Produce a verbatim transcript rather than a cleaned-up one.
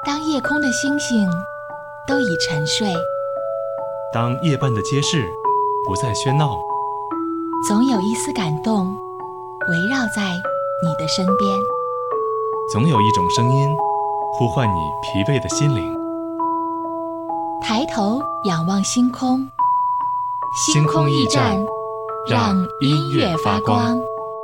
当夜空的星星都已沉睡， 当夜半的街市不再喧闹， 总有一丝感动围绕在你的身边， 总有一种声音呼唤你疲惫的心灵。 抬头仰望星空， 星空驿站，让音乐发光。